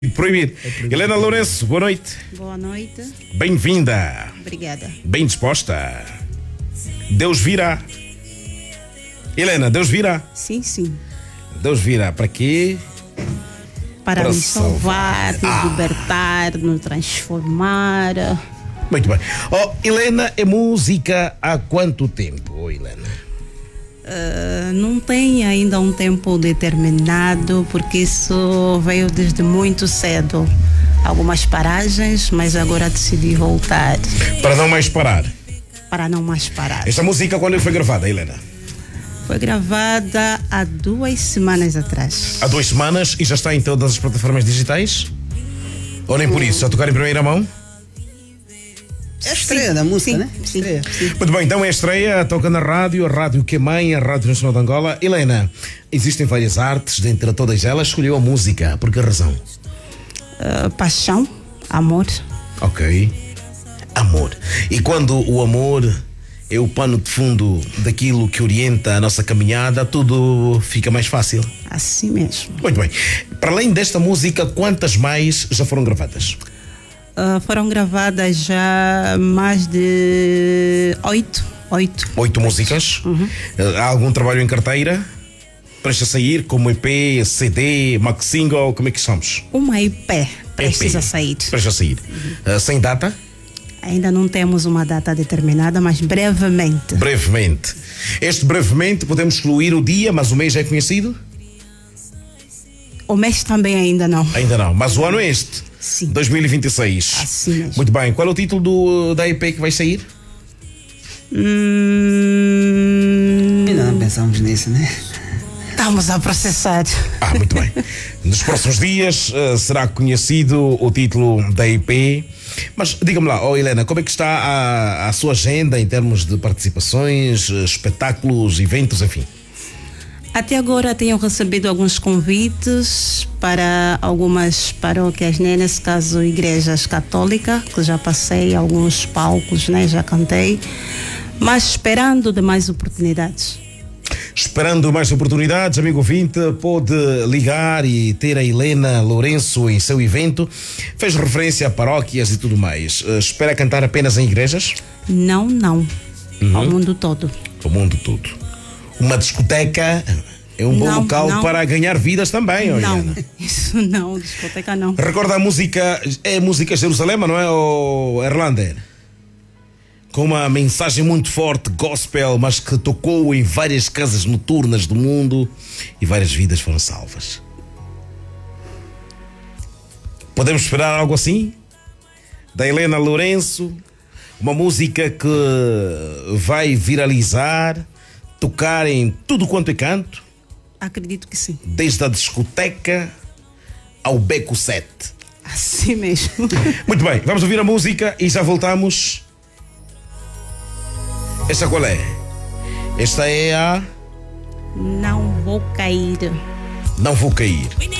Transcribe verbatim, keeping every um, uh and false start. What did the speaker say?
Proibido. É proibido. Helena Lourenço, boa noite. Boa noite. Bem-vinda. Obrigada. Bem disposta. Deus virá. Helena, Deus virá. Sim, sim. Deus virá para quê? Para, Para nos salvar, salvar. Ah. nos libertar, nos transformar. Muito bem. Oh, Helena, é música há quanto tempo, oh, Helena? Uh, não tem ainda um tempo determinado, porque isso veio desde muito cedo. Algumas paragens, mas agora decidi voltar. Para não mais parar. Para não mais parar. Esta música quando foi gravada, Helena? Foi gravada há duas semanas atrás. Há duas semanas e já está em todas as plataformas digitais? Ou nem por isso? A tocar em primeira mão? É a estreia da música, sim, né? Sim. Estreia, sim. Muito bem, então é a estreia, toca na rádio, a Rádio Que Mãe, a Rádio Nacional de Angola. Helena, existem várias artes, dentre todas elas, escolheu a música. Por que razão? Uh, paixão, amor. Ok. Amor. E quando o amor é o pano de fundo daquilo que orienta a nossa caminhada, tudo fica mais fácil. Assim mesmo. Muito bem. Para além desta música, quantas mais já foram gravadas? Uh, foram gravadas já mais de oito. Oito. Oito músicas. Uhum. Há algum trabalho em carteira? Prestes a sair, como E P, C D, Max Single, como é que somos? Uma E P prestes E P. a sair. Prestes a sair. Uhum. Uh, sem data? Ainda não temos uma data determinada, mas brevemente. Brevemente. Este brevemente podemos excluir o dia, mas o mês é conhecido? O mês também ainda não. Ainda não, mas o ano é este. Sim. dois mil e vinte e seis. Assim mesmo. Muito bem. Qual é o título do, da E P que vai sair? Hum... Ainda não pensamos nisso, né? Estamos a processar. Ah, muito bem. Nos próximos dias uh, será conhecido o título da E P. Mas diga-me lá, oh Helena, como é que está a, a sua agenda em termos de participações, espetáculos, eventos, enfim? Até agora tenho recebido alguns convites para algumas paróquias, né? Nesse caso, igrejas católicas, que já passei alguns palcos, né? Já cantei, mas esperando de mais oportunidades. Esperando mais oportunidades, amigo ouvinte, pode ligar e ter a Helena Lourenço em seu evento. Fez referência a paróquias e tudo mais. Uh, espera cantar apenas em igrejas? Não, não. Uhum. Ao mundo todo. O mundo todo. Uma discoteca é um bom Não, local não. para ganhar vidas também, oh, Não, Helena. isso não, discoteca não. Recorda a música, é a música Jerusalém, não é, o Erlander? Com uma mensagem muito forte, gospel, mas que tocou em várias casas noturnas do mundo e várias vidas foram salvas. Podemos esperar algo assim? Da Helena Lourenço, uma música que vai viralizar, tocar em tudo quanto é canto, Acredito que sim. desde a discoteca ao Beco sete. Assim mesmo. Muito bem, vamos ouvir a música e já voltamos. Esta qual é? Esta é a Não vou cair. Não Vou Cair.